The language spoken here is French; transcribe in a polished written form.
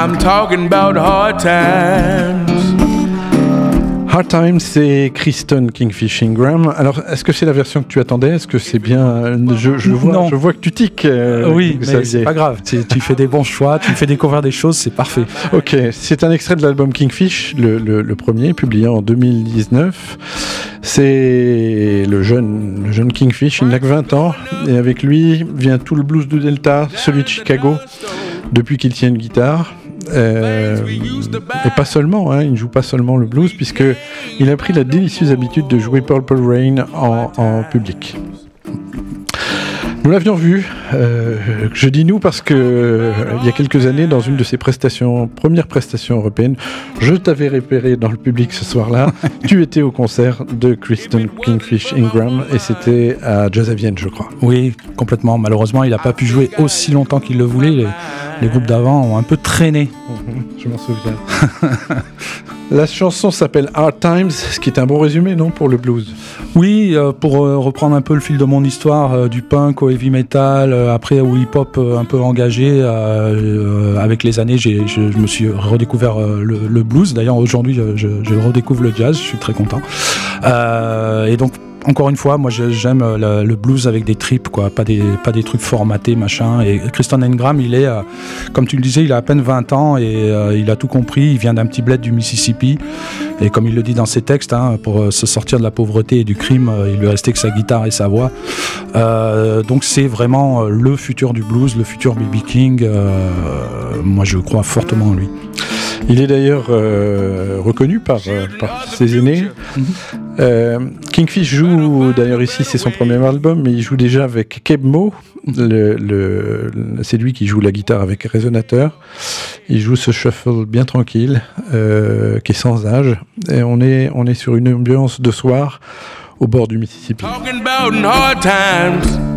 I'm talking about hard times. Hard Times, c'est Kristen Kingfish Ingram. Alors, est-ce que c'est la version que tu attendais ? Est-ce que c'est bien je vois que tu tiques. Oui, mais c'est pas grave. Tu fais des bons choix, tu me fais découvrir des choses, c'est parfait. Ok, c'est un extrait de l'album Kingfish, le premier, publié en 2019. C'est le jeune Kingfish, il n'a que 20 ans, et avec lui vient tout le blues du Delta, celui de Chicago, depuis qu'il tient une guitare. Et pas seulement, il ne joue pas seulement le blues, puisqu'il a pris la délicieuse habitude de jouer Purple Rain en public. Nous l'avions vu, je dis nous parce que il y a quelques années, dans une de ses premières prestations européennes, je t'avais repéré dans le public ce soir-là. Tu étais au concert de Kristen Kingfish Ingram et c'était à Jazz à Vienne, je crois. Oui, complètement. Malheureusement, il n'a pas pu jouer aussi longtemps qu'il le voulait. Les groupes d'avant ont un peu traîné. Je m'en souviens. La chanson s'appelle Hard Times, ce qui est un bon résumé, non, pour le blues ? Oui, pour reprendre un peu le fil de mon histoire, du punk au heavy metal, après au hip-hop un peu engagé, avec les années, je me suis redécouvert le blues. D'ailleurs, aujourd'hui, je redécouvre le jazz, je suis très content. Et donc, encore une fois, moi j'aime le blues avec des tripes, quoi, pas des trucs formatés, machin. Et Kristen Ingram, il est, comme tu le disais, il a à peine 20 ans et il a tout compris. Il vient d'un petit bled du Mississippi. Et comme il le dit dans ses textes, pour se sortir de la pauvreté et du crime, il lui restait que sa guitare et sa voix. Donc c'est vraiment le futur du blues, le futur B.B. King. Moi je crois fortement en lui. Il est d'ailleurs reconnu par ses aînés. Kingfish joue, d'ailleurs ici c'est son premier album, mais il joue déjà avec Keb Mo, c'est lui qui joue la guitare avec résonateur. Il joue ce shuffle bien tranquille, qui est sans âge, et on est sur une ambiance de soir au bord du Mississippi. Talking about hard times.